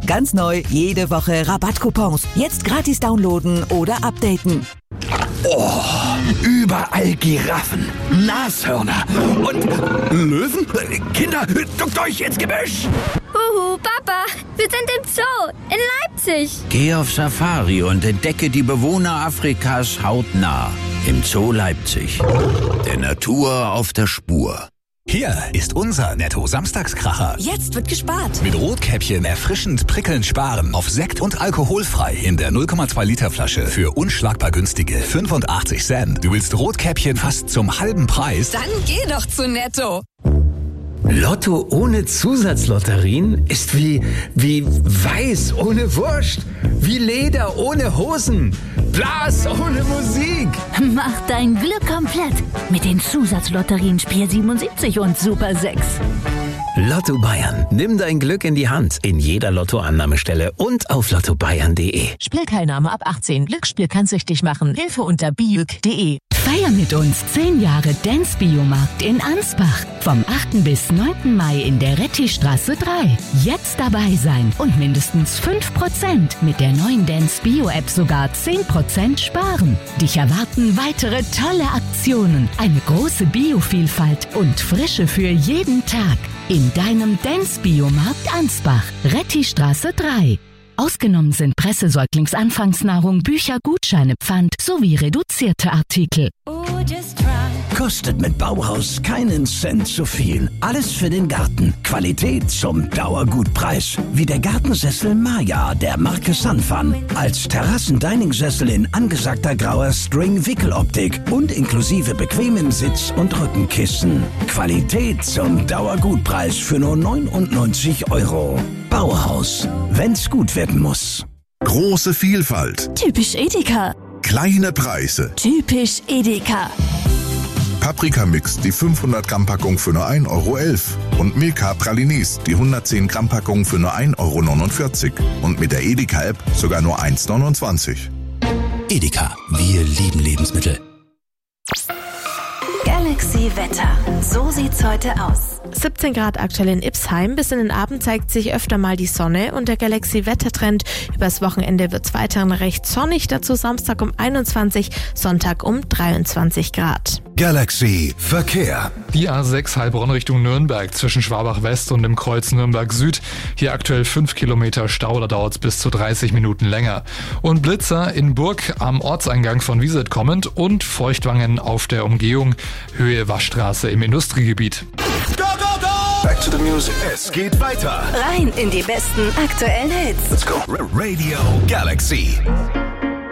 Ganz neu, jede Woche Rabattcoupons. Jetzt gratis downloaden oder updaten. Oh, überall Giraffen, Nashörner und Löwen. Kinder, duckt euch ins Gebüsch. Huhu, Papa, wir sind im Zoo in Leipzig. Geh auf Safari und entdecke die Bewohner Afrikas hautnah im Zoo Leipzig. Der Natur auf der Spur. Hier ist unser Netto-Samstagskracher. Jetzt wird gespart. Mit Rotkäppchen erfrischend prickelnd sparen. Auf Sekt und alkoholfrei in der 0,2 Liter Flasche für unschlagbar günstige 85 Cent. Du willst Rotkäppchen fast zum halben Preis? Dann geh doch zu Netto. Lotto ohne Zusatzlotterien ist wie Weiß ohne Wurst, wie Leder ohne Hosen, Blas ohne Musik. Mach dein Glück komplett mit den Zusatzlotterien Spiel 77 und Super 6. Lotto Bayern. Nimm dein Glück in die Hand in jeder Lottoannahmestelle und auf lottobayern.de. Spielteilnahme ab 18. Glücksspiel kann süchtig machen. Hilfe unter biüg.de. Feier mit uns 10 Jahre Dance Biomarkt in Ansbach. Vom 8. bis 9. Mai in der Rettistraße 3. Jetzt dabei sein und mindestens 5% mit der neuen Dance Bio App sogar 10% sparen. Dich erwarten weitere tolle Aktionen, eine große Biovielfalt und Frische für jeden Tag. In deinem Dance Biomarkt Ansbach, Rettistraße 3. Ausgenommen sind Pressesäuglingsanfangsnahrung, Bücher, Gutscheine, Pfand sowie reduzierte Artikel. Kostet mit Bauhaus keinen Cent zu viel. Alles für den Garten. Qualität zum Dauergutpreis. Wie der Gartensessel Maya der Marke Sanfan. Als Terrassen-Dining-Sessel in angesagter grauer String-Wickeloptik und inklusive bequemem Sitz- und Rückenkissen. Qualität zum Dauergutpreis für nur 99 €. Bauhaus. Wenn's gut werden muss. Große Vielfalt. Typisch Edeka. Kleine Preise. Typisch Edeka. Paprikamix, die 500 Gramm Packung für nur 1,11 € und Milka Pralines, die 110 Gramm Packung für nur 1,49 € und mit der Edeka-App sogar nur 1,29 €. Edeka, wir lieben Lebensmittel. Galaxy Wetter. So sieht's heute aus. 17 Grad aktuell in Ipsheim. Bis in den Abend zeigt sich öfter mal die Sonne und der Galaxy-Wettertrend. Übers Wochenende wird's weiterhin recht sonnig. Dazu Samstag um 21, Sonntag um 23 Grad. Galaxy Verkehr. Die A6 Heilbronn Richtung Nürnberg zwischen Schwabach West und dem Kreuz Nürnberg Süd. Hier aktuell 5 Kilometer Stau, da dauert es bis zu 30 Minuten länger. Und Blitzer in Burg am Ortseingang von Wieset kommend und Feuchtwangen auf der Umgehung, Höhe Waschstraße im Industriegebiet. Go, go, go! Back to the music. Es geht weiter. Rein in die besten aktuellen Hits. Let's go. Radio Galaxy.